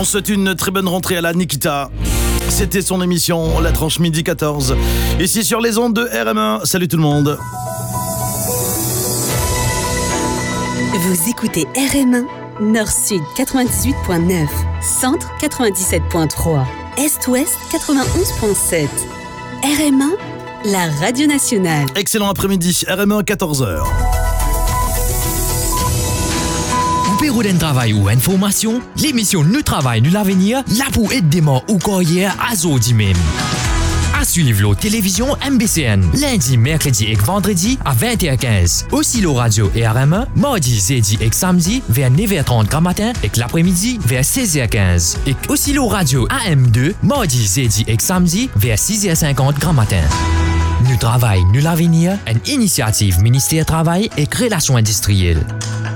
souhaite une très bonne rentrée à la Nikita. C'était son émission, la tranche midi 14. Ici sur les ondes de RM1. Salut tout le monde. Vous écoutez RM1, Nord-Sud 98.9, Centre 97.3, Est-Ouest 91.7. RM1, la radio nationale. Excellent après-midi, RM1 14h. Bureau d'un travail ou information, l'émission Nous Travail, Nous l'Avenir, là pour aider ou carrière à Zodi même. À suivre la télévision MBCN, lundi, mercredi et vendredi à 20h15. Aussi la radio et RM1, mardi, jeudi et samedi vers 9h30 grand matin et l'après-midi vers 16h15. Et aussi la radio AM2, mardi, jeudi et samedi vers 6h50 grand matin. Nous Travail, Nous l'Avenir, une initiative ministère Travail et Relations industrielles.